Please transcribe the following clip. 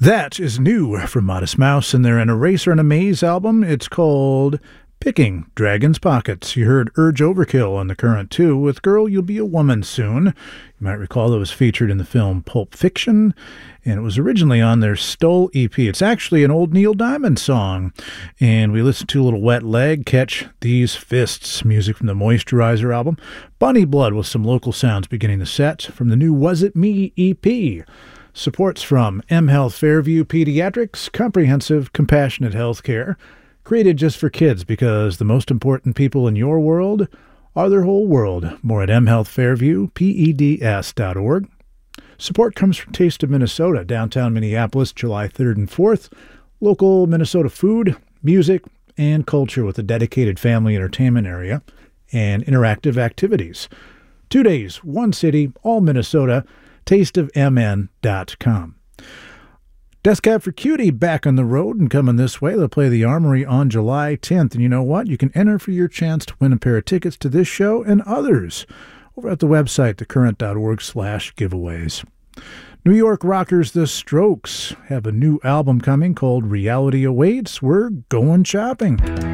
That is new from Modest Mouse and their An Eraser and a Maze album. It's called Picking Dragon's Pockets. You heard Urge Overkill on the Current 2 with Girl, You'll Be a Woman Soon. You might recall that was featured in the film Pulp Fiction, and it was originally on their Stole EP. It's actually an old Neil Diamond song. And we listened to a little Wet Leg, Catch These Fists, music from the Moisturizer album. Bunny Blood with some local sounds beginning the set from the new Was It Me EP. Supports from mHealth Fairview Pediatrics, comprehensive, compassionate health care, created just for kids because the most important people in your world are their whole world. More at mHealthFairviewPEDS.org. Support comes from Taste of Minnesota, downtown Minneapolis, July 3rd and 4th. Local Minnesota food, music, and culture with a dedicated family entertainment area and interactive activities. 2 days, one city, all Minnesota. tasteofmn.com. Death Cab for Cutie back on the road and coming this way. They'll play the Armory on July 10th. And you know what? You can enter for your chance to win a pair of tickets to this show and others over at the website, thecurrent.org/giveaways. New York rockers The Strokes have a new album coming called Reality Awaits. We're going shopping.